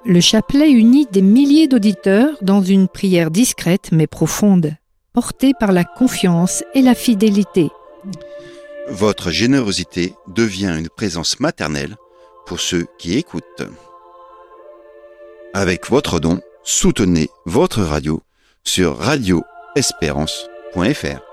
Le chapelet unit des milliers d'auditeurs dans une prière discrète mais profonde, portée par la confiance et la fidélité. Votre générosité devient une présence maternelle pour ceux qui écoutent. Avec votre don, soutenez votre radio sur radioespérance.fr.